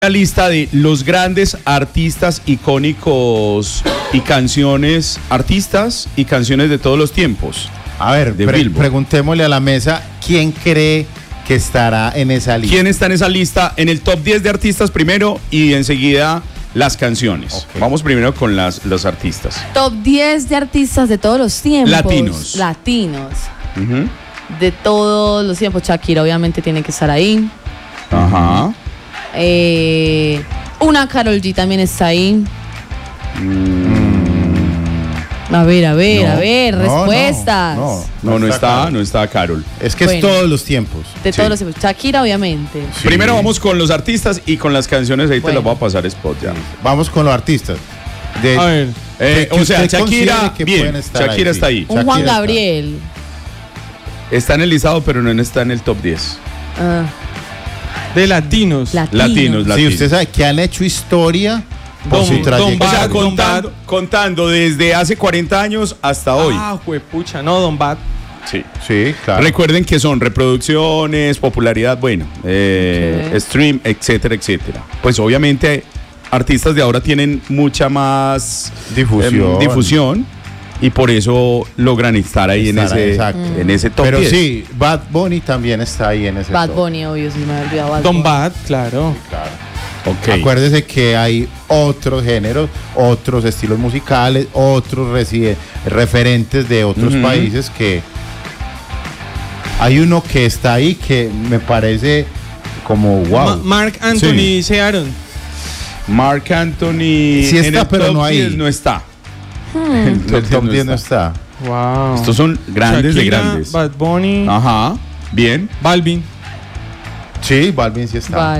La lista de los grandes artistas icónicos y canciones, artistas y canciones de todos los tiempos. A ver, preguntémosle a la mesa, ¿quién cree que estará en esa lista? ¿Quién está en esa lista? En el top 10 de artistas primero y enseguida las canciones. Okay. Vamos primero con los artistas. Top 10 de artistas de todos los tiempos. Latinos. De todos los tiempos. Shakira obviamente tiene que estar ahí. Ajá. Una Karol G también está ahí. A ver, respuestas. No está Karol. Es que es todos los tiempos. De todos los tiempos. Shakira, obviamente. Sí. Primero vamos con los artistas y con las canciones. Ahí te las voy a pasar spot ya. Vamos con los artistas. A ver. O sea, Shakira, bien. Shakira está ahí. Un Juan Gabriel. Está en el listado, pero no está en el top 10. De latinos. Sí, usted sabe que han hecho historia por su trayectoria. O sea, contando desde hace 40 años hasta hoy. Juepucha, no, Don Bad. Sí, claro. Recuerden que son reproducciones, popularidad, stream, etcétera, etcétera. Pues obviamente artistas de ahora tienen mucha más difusión. Y por eso logran estar ahí en ese top 10. Pero sí, Bad Bunny también está ahí en ese Bad top. Bunny, obvio, sí me había olvidado. Don Bad, claro. Sí, claro. Okay. Acuérdese que hay otros géneros, otros estilos musicales, otros referentes de otros países que... Hay uno que está ahí que me parece como wow. Marc Anthony, dice Aaron. Marc Anthony sí está, pero no ahí. No está. El top 10 no está. Wow. Estos son grandes Shakira, de grandes. Bad Bunny. Ajá. Bien. Balvin. Sí, Balvin sí está.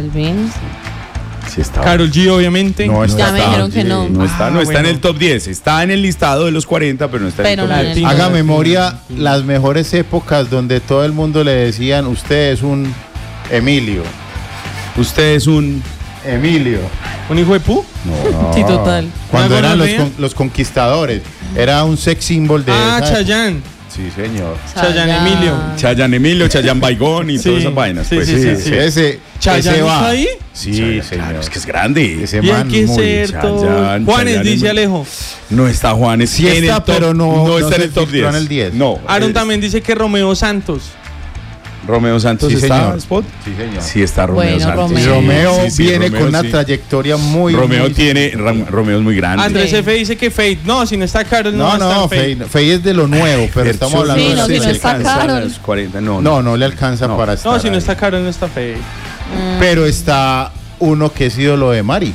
Sí está. Karol G, obviamente. No está. Ya me dijeron que no. No está en el top 10. Está en el listado de los 40, pero no está en el top 10. Haga memoria las mejores épocas donde todo el mundo le decían, usted es un Emilio. Usted es un Emilio. ¿Un hijo de pu? No. Sí, total. Cuando eran los conquistadores. Era un sex symbol de... Chayanne. Sí, señor. Chayanne Emilio. Chayanne Baigón y todas esas vainas. Sí. ¿Chayanne está ahí? Sí, señor. Claro, es que es grande. Ese man muy Chayanne. Juanes, dice Alejo. No está Juanes. Sí está, pero no está en el top 10. En el 10. No. Aaron también dice que Romeo Santos. ¿Romeo Santos está, Spot? Sí, señor. Sí está Romeo Santos. Romeo viene con una trayectoria muy... Romeo es muy grande. Andrés F. dice que Fate. No, si no está Karol, no va a estar Fate. Fate es de lo nuevo, pero estamos hablando de... Sí, no, si no está Karol. No le alcanza para estar. No, si no está Karol, no está Fate. Pero está uno que es ídolo de Mari.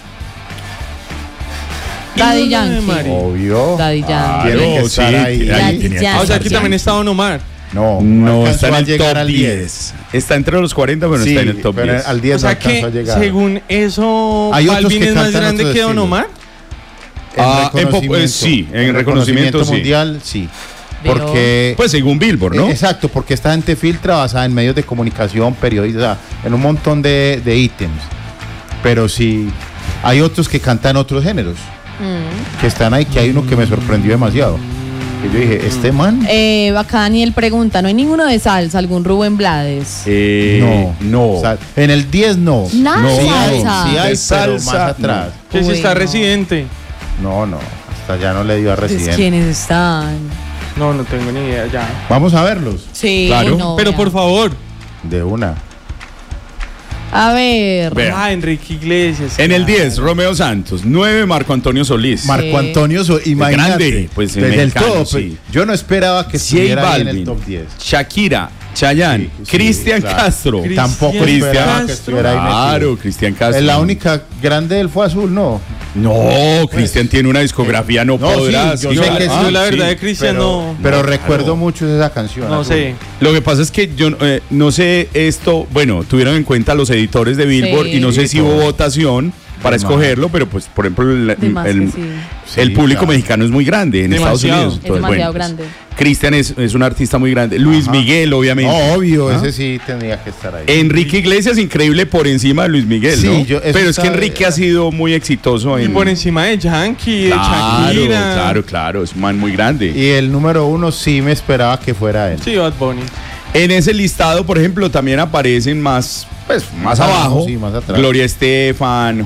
Daddy Yankee. Obvio. Daddy Yankee. Tiene que estar ahí. O sea, aquí también está Don Omar. No está en el top 10. Está entre los 40, pero no está en el top 10. Al 10 o sea, no alcanzó a llegar. Según eso, ¿Balvin es más grande que Don Omar? En reconocimiento mundial, sí. Porque... Pues según Billboard, ¿no? Exacto, porque esta gente filtra basada en medios de comunicación, periodistas, en un montón de ítems. Pero sí, hay otros que cantan otros géneros. Que están ahí, que hay uno que me sorprendió demasiado. Que yo dije, ¿este man? Acá Daniel pregunta, ¿no hay ninguno de salsa, algún Rubén Blades? No. O sea, en el 10 no. Nada. Sí hay salsa más atrás. Que si está Residente. No, hasta allá no le dio a Residente. Pues, ¿quiénes están? No tengo ni idea ya. Vamos a verlos. Sí, claro. Pero por favor. De una. A ver. Enrique Iglesias. En el 10, Romeo Santos. 9, Marco Antonio Solís. Marco Antonio Solís, imagínate. Grande, pues desde el top. Sí. Yo no esperaba que estuviera ahí en el top 10. Shakira, Chayanne, Cristian Castro. Tampoco esperaba que estuviera ahí. Claro, Cristian Castro. La única grande del fue Azul, ¿no? No, Cristian tiene una discografía, no podrás. Yo sé que la verdad de Cristian no. Pero recuerdo mucho esa canción. No sé. Lo que pasa es que yo no sé esto, bueno, tuvieron en cuenta los editores de Billboard y no sé si hubo votación para escogerlo, pero pues por ejemplo el público mexicano es muy grande en Estados Unidos. Entonces, es demasiado grande. Cristian es un artista muy grande. Luis Miguel, obviamente. Obvio, ese sí tendría que estar ahí. Enrique Iglesias, increíble por encima de Luis Miguel, ¿no? Pero es que Enrique ha sido muy exitoso. Y por encima de Yankee, de Shakira. Claro, es un man muy grande. Y el número 1 sí me esperaba que fuera él. Sí, Bad Bunny. En ese listado, por ejemplo, también aparecen más pues más abajo, sí, más atrás. Gloria Estefan,